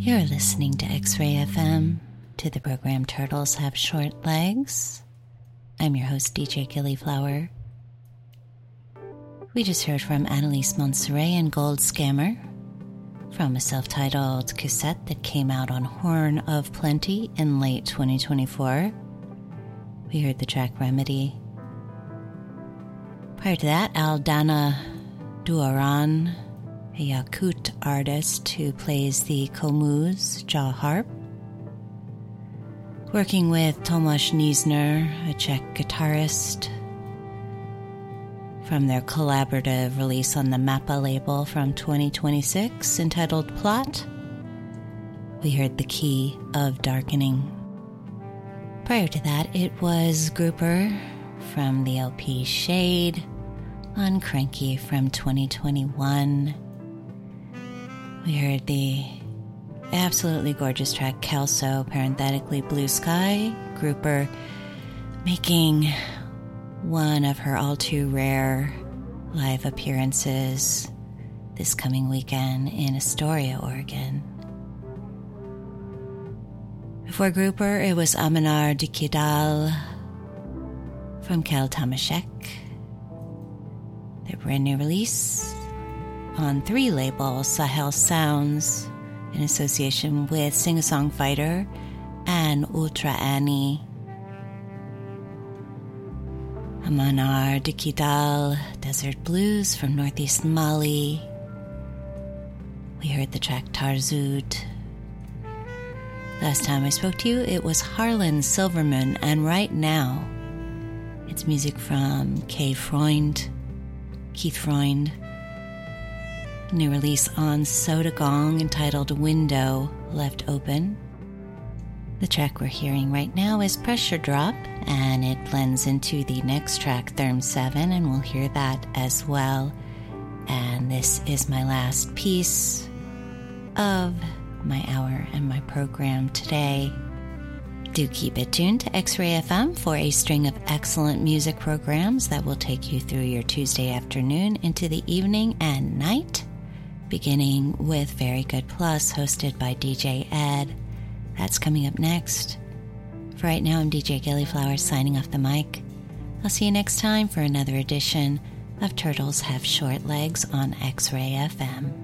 You're listening to X-Ray FM, to the program Turtles Have Short Legs. I'm your host, DJ Gillyflower. We just heard from Annalise Montserrat and Gold Scammer from a self-titled cassette that came out on Horn of Plenty in late 2024. We heard the track Remedy. Prior to that, Aldana Duaran, a Yakut artist who plays the Komuz jaw harp, working with Tomasz Niesner, a Czech guitarist, from their collaborative release on the Mappa label from 2026 entitled Plot. We heard The Key of Darkening. Prior to that, it was Grouper from the LP Shade on Cranky from 2021. We heard the absolutely gorgeous track Kelso, parenthetically Blue Sky, Grouper making one of her all too rare live appearances this coming weekend in Astoria, Oregon. Before Grouper, it was Aminar Dikidal from Kel Tamashek. Their brand new release on 3 labels, Sahel Sounds, in association with Sing-A-Song Fighter and Ultra Annie. Amanar Dikidal, Desert Blues from Northeast Mali. We heard the track Tarzud. Last time I spoke to you, it was Harlan Silverman, and right now, it's music from Keith Freund. New release on Soda Gong entitled Window Left Open. The track we're hearing right now is Pressure Drop, and it blends into the next track, Therm 7, and we'll hear that as well. And this is my last piece of my hour and my program today. Do keep it tuned to X-Ray FM for a string of excellent music programs that will take you through your Tuesday afternoon into the evening and night, beginning with Very Good Plus, hosted by DJ Ed. That's coming up next. For right now, I'm DJ Gillyflower signing off the mic. I'll see you next time for another edition of Turtles Have Short Legs on X-Ray FM.